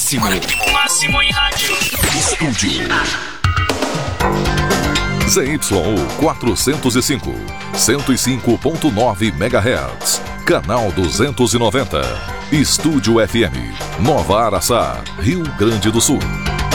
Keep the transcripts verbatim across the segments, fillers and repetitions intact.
máximo. Máximo em rádio. Estúdio. Z Y U quatrocentos e cinco, cento e cinco ponto nove megahertz. Canal duzentos e noventa. Estúdio F M. Nova Araçá, Rio Grande do Sul.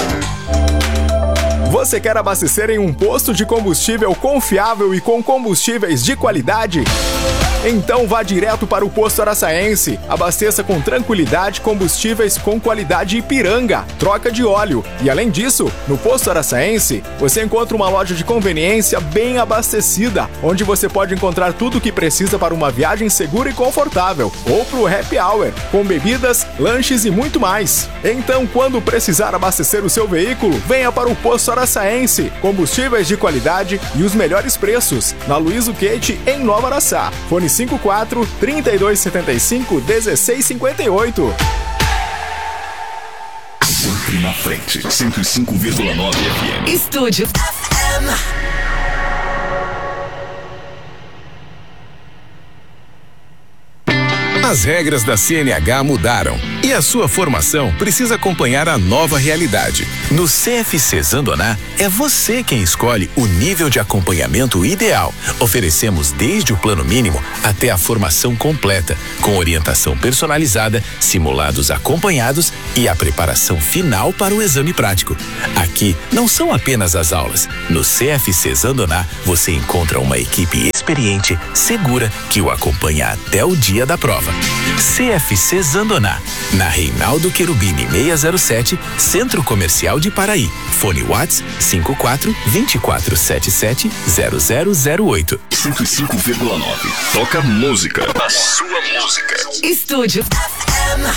Você quer abastecer em um posto de combustível confiável e com combustíveis de qualidade? Então vá direto para o Posto Araçaense. Abasteça com tranquilidade combustíveis com qualidade Ipiranga, troca de óleo. E além disso, no Posto Araçaense, você encontra uma loja de conveniência bem abastecida, onde você pode encontrar tudo o que precisa para uma viagem segura e confortável, ou para o happy hour, com bebidas, lanches e muito mais. Então, quando precisar abastecer o seu veículo, venha para o Posto Araçaense. Combustíveis de qualidade e os melhores preços. Na Luiz Uquete, em Nova Araçá. Fone cinco quatro, trinta e dois setenta e cinco, dezesseis cinquenta e oito. Sempre na frente, cento e cinco vírgula nove F M. Estúdio F M. As regras da C N H mudaram e a sua formação precisa acompanhar a nova realidade. No C F C Zandoná, é você quem escolhe o nível de acompanhamento ideal. Oferecemos desde o plano mínimo até a formação completa, com orientação personalizada, simulados acompanhados e a preparação final para o exame prático. Aqui não são apenas as aulas. No C F C Zandoná, você encontra uma equipe experiente, segura, que o acompanha até o dia da prova. C F C Zandoná, na Reinaldo Querubini seiscentos e sete, Centro Comercial de Paraí. Fone WhatsApp cinco quatro, dois quatro sete sete, zero zero zero oito. cento e cinco vírgula nove. Toca música. A sua música. Estúdio F M.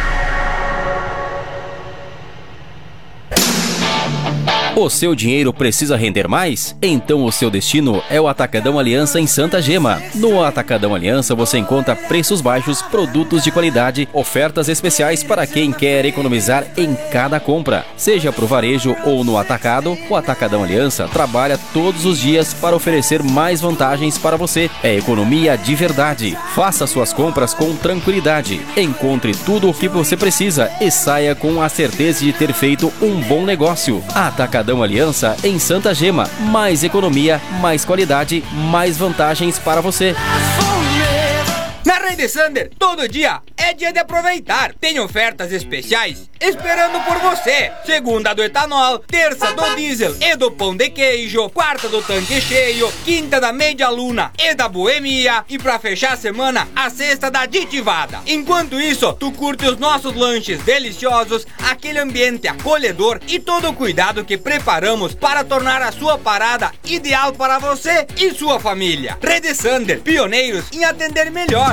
O seu dinheiro precisa render mais? Então o seu destino é o Atacadão Aliança em Santa Gema. No Atacadão Aliança você encontra preços baixos, produtos de qualidade, ofertas especiais para quem quer economizar em cada compra. Seja pro varejo ou no atacado, o Atacadão Aliança trabalha todos os dias para oferecer mais vantagens para você. É economia de verdade. Faça suas compras com tranquilidade. Encontre tudo o que você precisa e saia com a certeza de ter feito um bom negócio. Atacadão Aliança em Santa Gema. Mais economia, mais qualidade, mais vantagens para você. Na Rede Sander, todo dia é dia de aproveitar. Tem ofertas especiais esperando por você. Segunda do etanol, terça do diesel e do pão de queijo, quarta do tanque cheio, quinta da meia luna e da boemia e pra fechar a semana, a sexta da aditivada. Enquanto isso, tu curte os nossos lanches deliciosos, aquele ambiente acolhedor e todo o cuidado que preparamos para tornar a sua parada ideal para você e sua família. Rede Sander, pioneiros em atender melhor.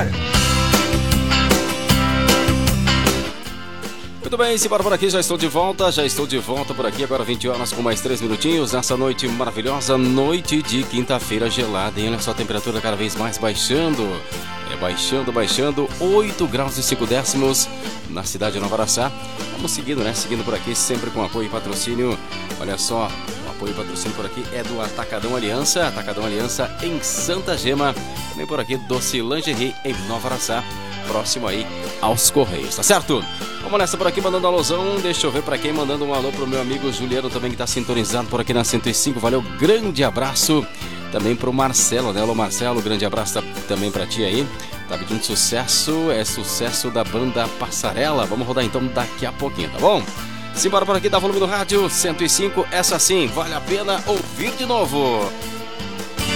Muito bem, simbora por aqui, já estou de volta, já estou de volta por aqui, agora vinte horas com mais três minutinhos, nessa noite maravilhosa, noite de quinta-feira gelada, hein? Olha só a temperatura cada vez mais baixando, é baixando, baixando, oito graus e cinco décimos na cidade de Nova Araçá. Vamos seguindo, né? Seguindo por aqui, sempre com apoio e patrocínio, olha só, o apoio e patrocínio por aqui é do Atacadão Aliança, Atacadão Aliança em Santa Gema, também por aqui Doce Lingerie em Nova Araçá, próximo aí aos Correios, tá certo? Vamos nessa por aqui, mandando um alôzão, deixa eu ver pra quem, mandando um alô pro meu amigo Juliano também, que tá sintonizado por aqui na cento e cinco, valeu, grande abraço, também pro Marcelo, né, alô Marcelo, grande abraço também pra ti aí, tá pedindo sucesso, é sucesso da banda Passarela, vamos rodar então daqui a pouquinho, tá bom? Simbora por aqui, dá volume do rádio, cento e cinco, essa sim, vale a pena ouvir de novo.